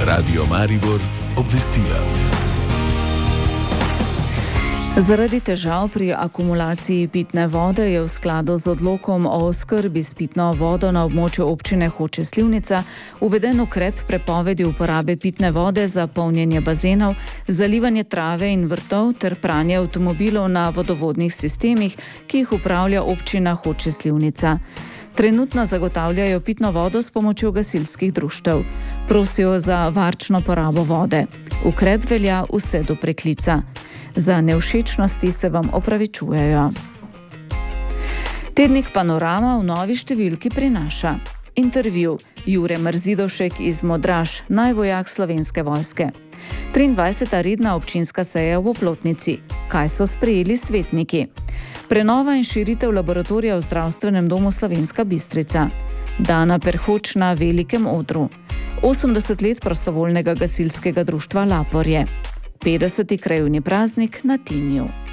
Radio Maribor obvestila. Zaradi težav pri akumulaciji pitne vode je v skladu z odlokom o oskrbi s pitno vodo na območju občine Hoče - Slivnica uveden ukrep prepovedi uporabe pitne vode za polnjenje bazenov, zalivanje trave in vrtov ter pranje avtomobilov na vodovodnih sistemih, ki jih upravlja občina Hoče - Slivnica. Trenutno zagotavljajo pitno vodo s pomočjo gasilskih društev. Prosijo za varčno porabo vode. Ukrep velja vse do preklica. Za nevšečnosti se vam opravičujejo. Tednik Panorama v novi številki prinaša intervju Jure Mrzidovšek iz Modraž, najvojak Slovenske vojske. 23. redna občinska seja v Oplotnici. Kaj so sprejeli svetniki? Prenova in širitev laboratorija v Zdravstvenem domu Slovenska Bistrica. Dana Perhoč na velikem odru. 80 let prostovoljnega gasilskega društva Laporje. 50. krajevni praznik na Tinju.